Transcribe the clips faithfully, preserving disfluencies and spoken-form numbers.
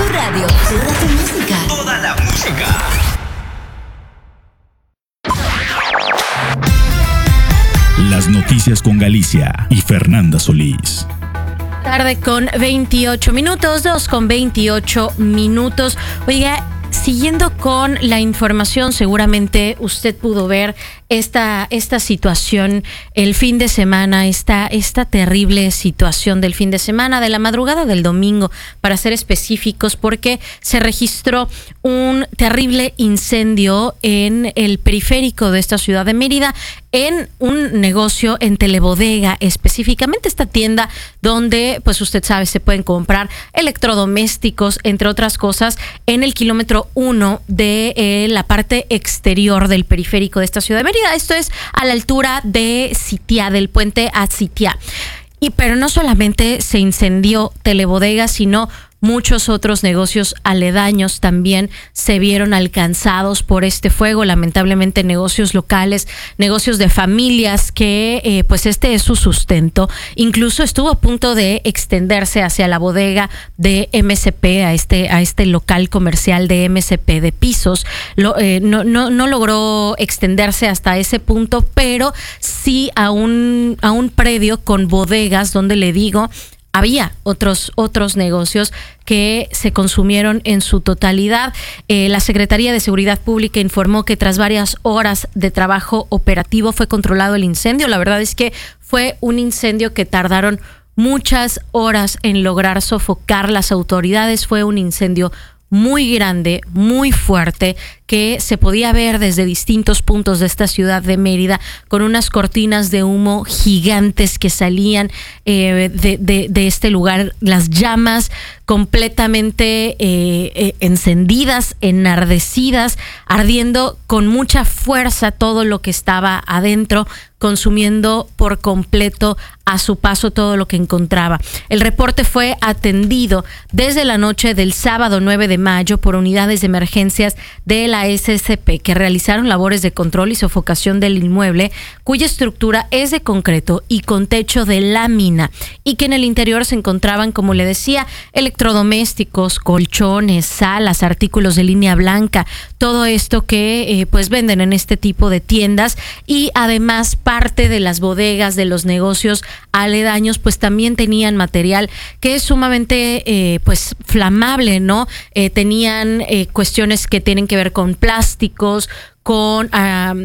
Tu radio, toda tu música. Toda la música. Las noticias con Galicia y Fernanda Solís. Tarde con veintiocho minutos, dos con veintiocho minutos. Oiga, siguiendo con la información, seguramente usted pudo ver esta, esta situación el fin de semana, esta, esta terrible situación del fin de semana, de la madrugada del domingo, para ser específicos, porque se registró un terrible incendio en el periférico de esta ciudad de Mérida, en un negocio en Telebodega, específicamente esta tienda donde, pues usted sabe, se pueden comprar electrodomésticos, entre otras cosas, en el kilómetro uno de eh, la parte exterior del periférico de esta ciudad de Mérida. Esto es a la altura de Sitiá, del puente a Sitiá. Y pero no solamente se incendió Telebodega, sino muchos otros negocios aledaños también se vieron alcanzados por este fuego. Lamentablemente, negocios locales, negocios de familias que eh, pues este es su sustento. Incluso estuvo a punto de extenderse hacia la bodega de M C P, a este a este local comercial de M C P de pisos. Lo, eh, no, no, no logró extenderse hasta ese punto, pero sí a un, a un predio con bodegas donde, le digo, había otros, otros negocios que se consumieron en su totalidad. Eh, la Secretaría de Seguridad Pública informó que tras varias horas de trabajo operativo fue controlado el incendio. La verdad es que fue un incendio que tardaron muchas horas en lograr sofocar las autoridades. Fue un incendio muy grande, muy fuerte, que se podía ver desde distintos puntos de esta ciudad de Mérida, con unas cortinas de humo gigantes que salían eh, de, de, de este lugar, las llamas completamente eh, eh, encendidas, enardecidas, ardiendo con mucha fuerza todo lo que estaba adentro, consumiendo por completo a su paso todo lo que encontraba. El reporte fue atendido desde la noche del sábado nueve de mayo por unidades de emergencias de la S S P, que realizaron labores de control y sofocación del inmueble, cuya estructura es de concreto y con techo de lámina, y que en el interior se encontraban, como le decía, electrodomésticos, colchones, salas, artículos de línea blanca, todo esto que eh, pues venden en este tipo de tiendas, y además parte de las bodegas de los negocios aledaños pues también tenían material que es sumamente eh, pues flamable, ¿no? Eh, tenían eh, cuestiones que tienen que ver con plásticos, con uh,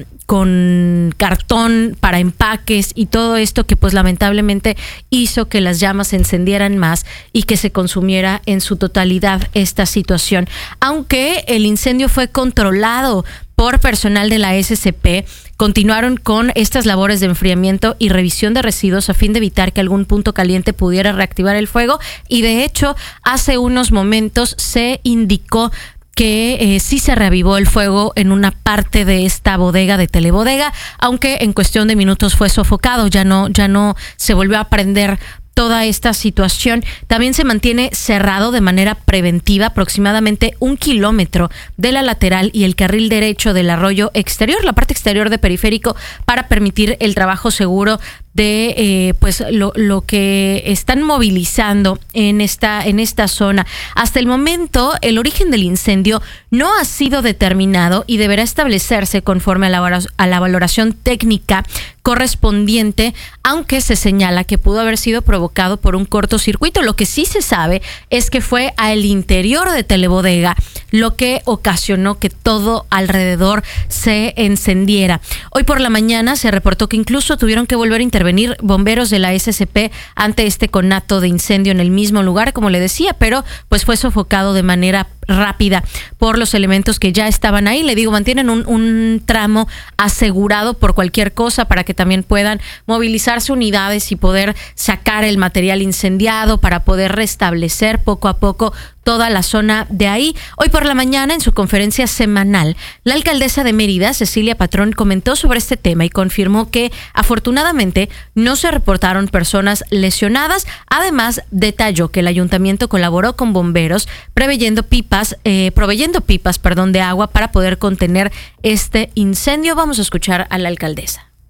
con cartón para empaques y todo esto que pues lamentablemente hizo que las llamas se encendieran más y que se consumiera en su totalidad esta situación. Aunque el incendio fue controlado por personal de la S S P, continuaron con estas labores de enfriamiento y revisión de residuos a fin de evitar que algún punto caliente pudiera reactivar el fuego, y de hecho hace unos momentos se indicó que eh, sí se reavivó el fuego en una parte de esta bodega de Telebodega, aunque en cuestión de minutos fue sofocado, ya no, ya no se volvió a prender toda esta situación. También se mantiene cerrado de manera preventiva aproximadamente un kilómetro de la lateral y el carril derecho del arroyo exterior, la parte exterior de periférico, para permitir el trabajo seguro de eh, pues lo, lo que están movilizando en esta, en esta zona. Hasta el momento, el origen del incendio no ha sido determinado y deberá establecerse conforme a la, a la valoración técnica correspondiente, aunque se señala que pudo haber sido provocado por un cortocircuito. Lo que sí se sabe es que fue al interior de Telebodega lo que ocasionó que todo alrededor se encendiera. Hoy por la mañana se reportó que incluso tuvieron que volver a intervenir bomberos de la S S P ante este conato de incendio en el mismo lugar, como le decía, pero pues fue sofocado de manera rápida por los elementos que ya estaban ahí. Le digo, mantienen un, un tramo asegurado por cualquier cosa para que también puedan movilizarse unidades y poder sacar el material incendiado para poder restablecer poco a poco toda la zona de ahí. Hoy por la mañana, en su conferencia semanal, la alcaldesa de Mérida, Cecilia Patrón, comentó sobre este tema y confirmó que afortunadamente no se reportaron personas lesionadas. Además, detalló que el ayuntamiento colaboró con bomberos preveyendo pipas, eh, proveyendo pipas, perdón, de agua para poder contener este incendio. Vamos a escuchar a la alcaldesa.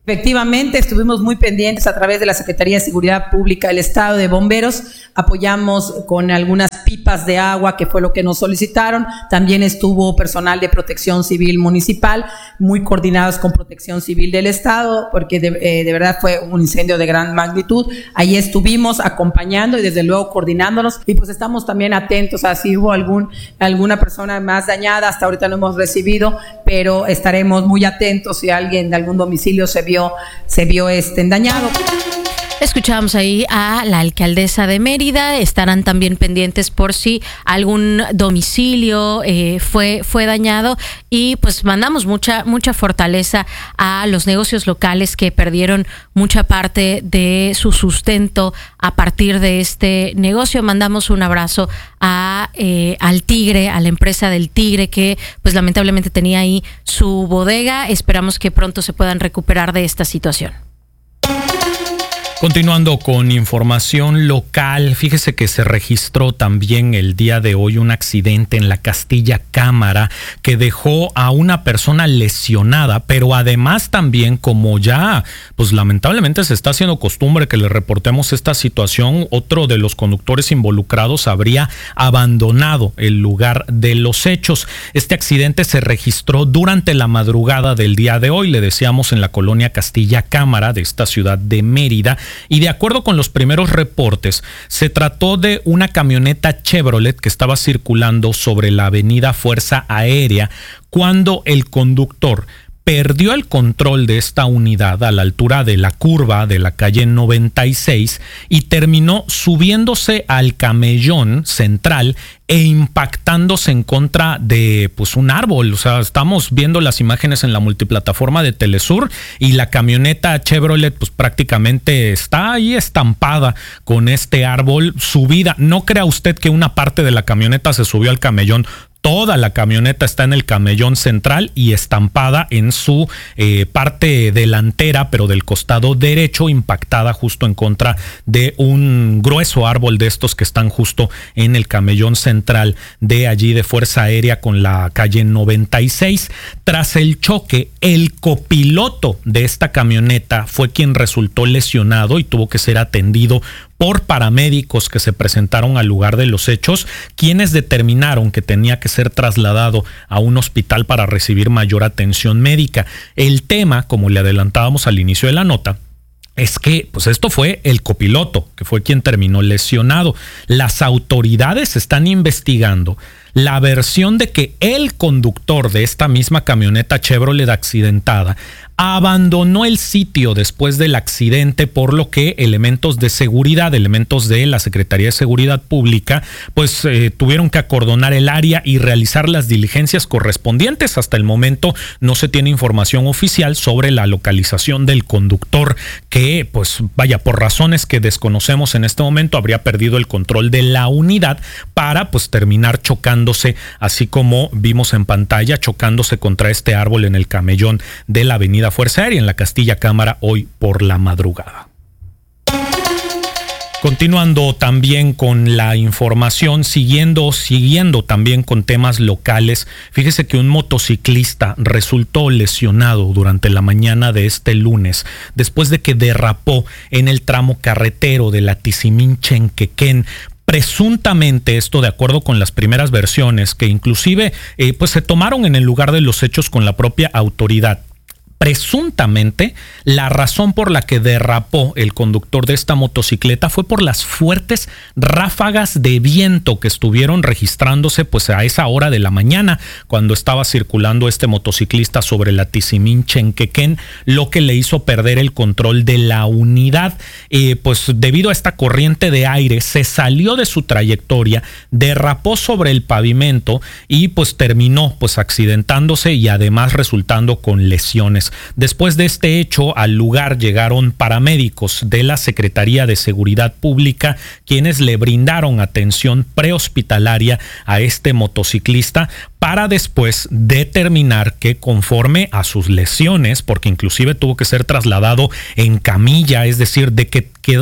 Efectivamente, estuvimos muy pendientes a través de la Secretaría de Seguridad Pública del Estado, de Bomberos, apoyamos con algunas pipas de agua, que fue lo que nos solicitaron. También estuvo personal de Protección Civil Municipal, muy coordinados con Protección Civil del Estado, porque de, eh, de verdad fue un incendio de gran magnitud. Ahí estuvimos acompañando y desde luego coordinándonos, y pues estamos también atentos a si hubo algún, alguna persona más dañada. Hasta ahorita no hemos recibido, pero estaremos muy atentos si alguien de algún domicilio se vio se vio este dañado. Escuchamos ahí a la alcaldesa de Mérida. Estarán también pendientes por si algún domicilio eh, fue, fue dañado, y pues mandamos mucha, mucha fortaleza a los negocios locales que perdieron mucha parte de su sustento a partir de este negocio. Mandamos un abrazo a eh, al Tigre, a la empresa del Tigre, que pues lamentablemente tenía ahí su bodega. Esperamos que pronto se puedan recuperar de esta situación. Continuando con información local, fíjese que se registró también el día de hoy un accidente en la Castilla Cámara que dejó a una persona lesionada, pero además también, como ya pues lamentablemente se está haciendo costumbre que le reportemos esta situación, otro de los conductores involucrados habría abandonado el lugar de los hechos. Este accidente se registró durante la madrugada del día de hoy, le decíamos, en la colonia Castilla Cámara de esta ciudad de Mérida. Y de acuerdo con los primeros reportes, se trató de una camioneta Chevrolet que estaba circulando sobre la avenida Fuerza Aérea cuando el conductor perdió el control de esta unidad a la altura de la curva de la calle noventa y seis y terminó subiéndose al camellón central e impactándose en contra de pues un árbol. O sea, estamos viendo las imágenes en la multiplataforma de Telesur y la camioneta Chevrolet pues prácticamente está ahí estampada con este árbol subida. No crea usted que una parte de la camioneta se subió al camellón. Toda la camioneta está en el camellón central y estampada en su eh, parte delantera, pero del costado derecho, impactada justo en contra de un grueso árbol de estos que están justo en el camellón central de allí de Fuerza Aérea con la calle noventa y seis. Tras el choque, el copiloto de esta camioneta fue quien resultó lesionado y tuvo que ser atendido por paramédicos que se presentaron al lugar de los hechos, quienes determinaron que tenía que ser trasladado a un hospital para recibir mayor atención médica. El tema, como le adelantábamos al inicio de la nota, es que pues esto fue el copiloto, que fue quien terminó lesionado. Las autoridades están investigando la versión de que el conductor de esta misma camioneta Chevrolet accidentada abandonó el sitio después del accidente, por lo que elementos de seguridad, elementos de la Secretaría de Seguridad Pública, pues eh, tuvieron que acordonar el área y realizar las diligencias correspondientes. Hasta el momento no se tiene información oficial sobre la localización del conductor que, pues vaya, por razones que desconocemos en este momento, habría perdido el control de la unidad para pues terminar chocándose, así como vimos en pantalla, chocándose contra este árbol en el camellón de la avenida Fuerza Aérea en la Castilla Cámara hoy por la madrugada. Continuando también con la información, siguiendo, siguiendo también con temas locales, fíjese que un motociclista resultó lesionado durante la mañana de este lunes después de que derrapó en el tramo carretero de la Tizimín-Chenquequén. Presuntamente, esto de acuerdo con las primeras versiones que inclusive eh, pues se tomaron en el lugar de los hechos con la propia autoridad. Presuntamente, la razón por la que derrapó el conductor de esta motocicleta fue por las fuertes ráfagas de viento que estuvieron registrándose pues a esa hora de la mañana cuando estaba circulando este motociclista sobre la Tizimín-Chenquequén, lo que le hizo perder el control de la unidad. Eh, pues debido a esta corriente de aire se salió de su trayectoria, derrapó sobre el pavimento y pues terminó pues accidentándose y además resultando con lesiones. Después de este hecho, al lugar llegaron paramédicos de la Secretaría de Seguridad Pública, quienes le brindaron atención prehospitalaria a este motociclista para después determinar que conforme a sus lesiones, porque inclusive tuvo que ser trasladado en camilla, es decir, de que quedó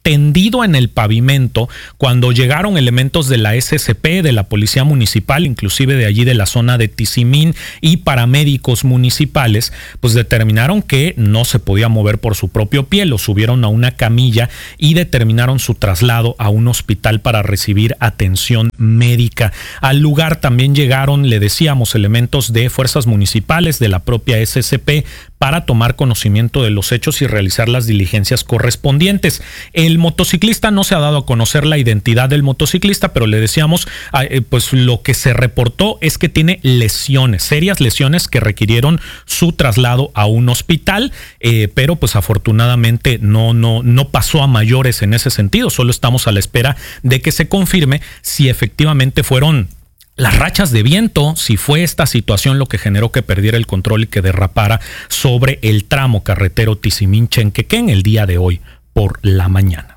tendido en el pavimento cuando llegaron elementos de la S S P, de la Policía Municipal, inclusive de allí de la zona de Tizimín, y paramédicos municipales, pues determinaron que no se podía mover por su propio pie, lo subieron a una camilla y determinaron su traslado a un hospital para recibir atención médica. Al lugar también llegaron, le decíamos, elementos de fuerzas municipales, de la propia S S P, para tomar conocimiento de los hechos y realizar las diligencias correspondientes. El motociclista, no se ha dado a conocer la identidad del motociclista, pero le decíamos, eh, pues lo que se reportó es que tiene lesiones, serias lesiones que requirieron su traslado a un hospital, eh, pero pues afortunadamente no, no, no pasó a mayores en ese sentido. Solo estamos a la espera de que se confirme si efectivamente fueron las rachas de viento, si fue esta situación lo que generó que perdiera el control y que derrapara sobre el tramo carretero Tizimín-Chenquequén el día de hoy por la mañana.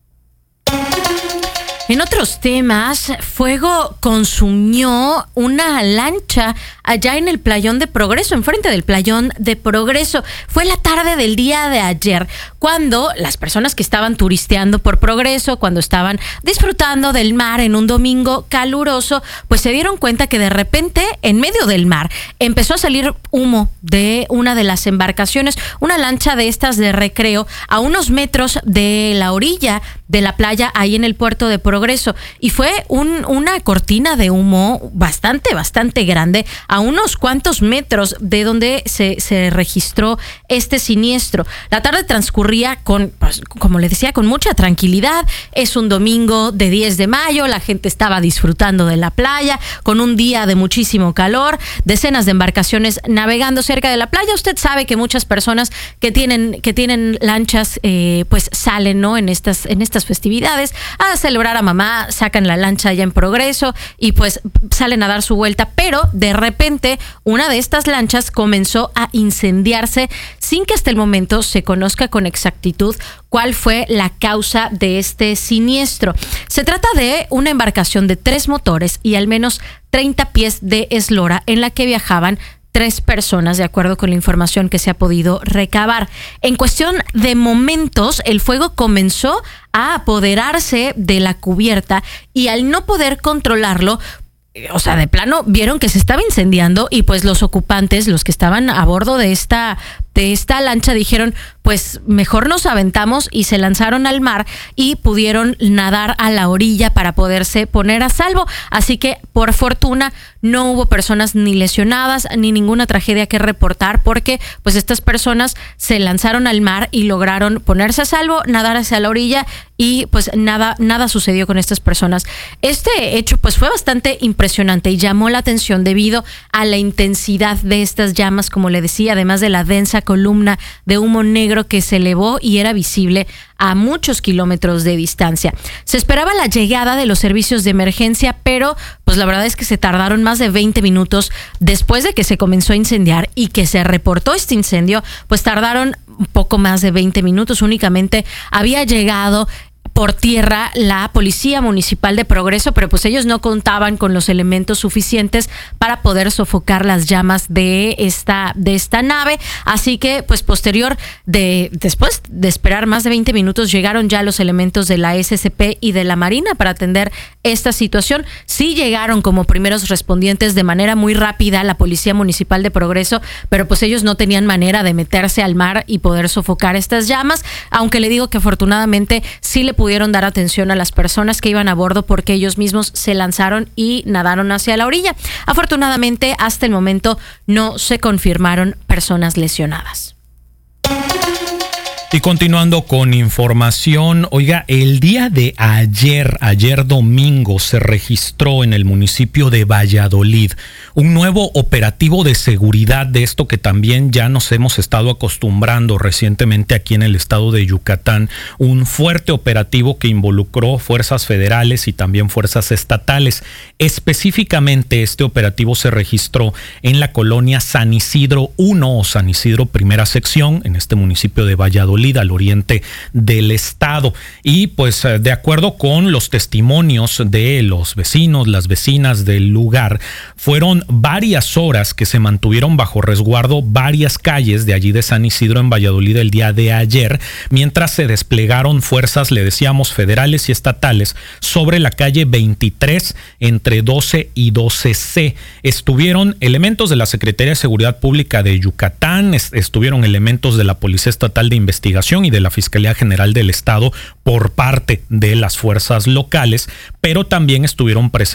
En otros temas, fuego consumió una lancha allá en el Playón de Progreso, enfrente del Playón de Progreso. Fue la tarde del día de ayer, cuando las personas que estaban turisteando por Progreso, cuando estaban disfrutando del mar en un domingo caluroso, pues se dieron cuenta que de repente, en medio del mar, empezó a salir humo de una de las embarcaciones, una lancha de estas de recreo, a unos metros de la orilla de la playa, ahí en el puerto de Progreso, y fue un, una cortina de humo bastante, bastante grande, a unos cuantos metros de donde se, se registró este siniestro. La tarde transcurría con, pues, como le decía, con mucha tranquilidad. Es un domingo de diez de mayo, la gente estaba disfrutando de la playa, con un día de muchísimo calor, decenas de embarcaciones navegando cerca de la playa. Usted sabe que muchas personas que tienen, que tienen lanchas, eh, pues salen, ¿no?, en estas, en estas festividades a celebrar a mamá, sacan la lancha ya en Progreso y pues salen a dar su vuelta, pero de repente una de estas lanchas comenzó a incendiarse sin que hasta el momento se conozca con exactitud cuál fue la causa de este siniestro. Se trata de una embarcación de tres motores y al menos treinta pies de eslora en la que viajaban tres personas, de acuerdo con la información que se ha podido recabar. En cuestión de momentos, el fuego comenzó a apoderarse de la cubierta y al no poder controlarlo, o sea, de plano vieron que se estaba incendiando y pues los ocupantes, los que estaban a bordo de esta, de esta lancha, dijeron, pues mejor nos aventamos, y se lanzaron al mar y pudieron nadar a la orilla para poderse poner a salvo. Así que por fortuna no hubo personas ni lesionadas ni ninguna tragedia que reportar, porque pues estas personas se lanzaron al mar y lograron ponerse a salvo, nadar hacia la orilla, y pues nada, nada sucedió con estas personas. Este hecho pues fue bastante impresionante y llamó la atención debido a la intensidad de estas llamas, como le decía, además de la densa columna de humo negro que se elevó y era visible a muchos kilómetros de distancia. Se esperaba la llegada de los servicios de emergencia, pero pues la verdad es que se tardaron más de veinte minutos después de que se comenzó a incendiar y que se reportó este incendio, pues tardaron un poco más de veinte minutos. Únicamente había llegado por tierra la Policía Municipal de Progreso, pero pues ellos no contaban con los elementos suficientes para poder sofocar las llamas de esta, de esta nave. Así que pues posterior de, después de esperar más de veinte minutos, llegaron ya los elementos de la S S P y de la Marina para atender esta situación. Sí llegaron como primeros respondientes de manera muy rápida la Policía Municipal de Progreso, pero pues ellos no tenían manera de meterse al mar y poder sofocar estas llamas, aunque le digo que afortunadamente sí le pudieron dar atención a las personas que iban a bordo, porque ellos mismos se lanzaron y nadaron hacia la orilla. Afortunadamente, hasta el momento no se confirmaron personas lesionadas. Y continuando con información, oiga, el día de ayer, ayer domingo, se registró en el municipio de Valladolid un nuevo operativo de seguridad, de esto que también ya nos hemos estado acostumbrando recientemente aquí en el estado de Yucatán, un fuerte operativo que involucró fuerzas federales y también fuerzas estatales. Específicamente, este operativo se registró en la colonia San Isidro uno o San Isidro Primera Sección, en este municipio de Valladolid, Valladolid, al oriente del estado. Y pues de acuerdo con los testimonios de los vecinos, las vecinas del lugar, fueron varias horas que se mantuvieron bajo resguardo varias calles de allí de San Isidro en Valladolid el día de ayer, mientras se desplegaron fuerzas, le decíamos, federales y estatales sobre la calle veintitrés entre doce y doce ce. Estuvieron elementos de la Secretaría de Seguridad Pública de Yucatán, estuvieron elementos de la Policía Estatal de Investigación y de la Fiscalía General del Estado por parte de las fuerzas locales, pero también estuvieron presentes